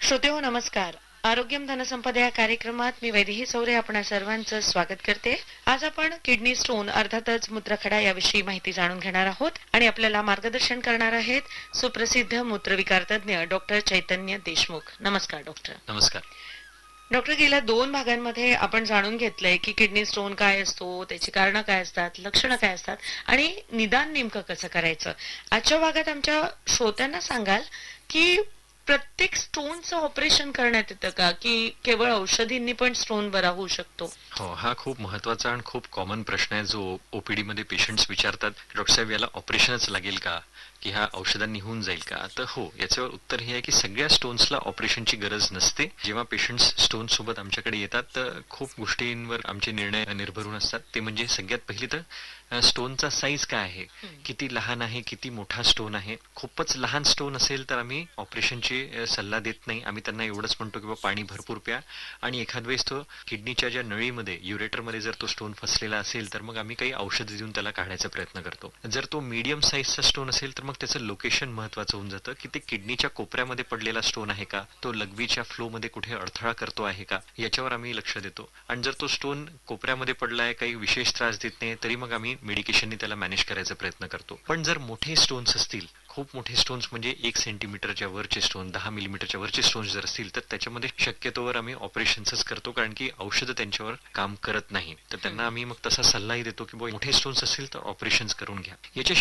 श्रोते हो नमस्कार. आरोग्यम धनसंपदा या कार्यक्रमात मी वैदेही सौरे आपणा सर्वांचं स्वागत करते. आज आपण किडनी स्टोन अर्थातच मूत्रखडा याविषयी माहिती जाणून घेणार आहोत आणि आपल्याला मार्गदर्शन करणार आहेत सुप्रसिद्ध मूत्रविकार तज्ञ डॉक्टर चैतन्य देशमुख. नमस्कार डॉक्टर. नमस्कार. डॉक्टर, गेल्या 2 भागांमध्ये आपण जाणून घेतलंय की किडनी स्टोन काय असतो, त्याची कारणं काय असतात, लक्षणं काय असतात आणि निदान नेमकं कसं करायचं. आजच्या भागात आमच्या श्रोत्यांना सांगाल की प्रत्येक स्टोनचं ऑपरेशन करण्यात येतं का, की केवळ औषधींनी पण स्टोन बरा होऊ शकतो? हो, हा खूप महत्वाचा आणि खूप कॉमन प्रश्न आहे जो ओपीडी मध्ये पेशंट्स विचारतात. डॉक्टर साहेब, याला ऑपरेशनच लागेल का, की ह्या औषधांनी होऊन जाईल का? तर हो, याच्यावर उत्तर हे आहे की सगळ्या स्टोन्सला ऑपरेशनची गरज नसते. जेव्हा पेशंट्स स्टोन सोबत आमच्याकडे येतात तर खूप गोष्टींवर आमचे निर्णय निर्भरून असतात. ते म्हणजे सगळ्यात पहिली तर स्टोनचा साईज काय आहे, किती लहान आहे, किती मोठा स्टोन आहे. खूपच लहान स्टोन असेल तर आम्ही ऑपरेशनची सल्ला देत नाही. आम्ही त्यांना एवढंच म्हणतो की पाणी भरपूर प्या, आणि एखाद वेळेस तो किडनीच्या ज्या नळीमध्ये युरेटरमध्ये जर तो स्टोन फसलेला असेल तर मग आम्ही काही औषध देऊन त्याला काढायचा प्रयत्न करतो. जर तो मीडियम साईजचा स्टोन असेल तर मग त्याचं लोकेशन महत्वाचं होऊन जातं, की ते किडनीच्या कोपऱ्यामध्ये पडलेला स्टोन आहे का, तो लघवीच्या फ्लो मध्ये कुठे अडथळा करतो आहे का, याच्यावर आम्ही लक्ष देतो. आणि जर तो स्टोन कोपऱ्यामध्ये पडलाय, काही विशेष त्रास देत नाही, तरी मग आम्ही मेडिकेशनने त्याला मॅनेज करायचा प्रयत्न करतो. पण जर मोठे स्टोन्स असतील, खूप मोठे स्टोन्स म्हणजे 1 सेंटीमीटरच्या वरचे स्टोन, 10 मिलीमीटरच्या वरचे स्टोन्स जर असतील तर त्याच्यामध्ये शक्यतोवर आम्ही ऑपरेशनच करतो, कारण की औषधं त्यांच्यावर काम करत नाही. तर त्यांना आम्ही मग तसा सल्लाही देतो की मोठे स्टोन्स असतील तर ऑपरेशन करून घ्या. याच्या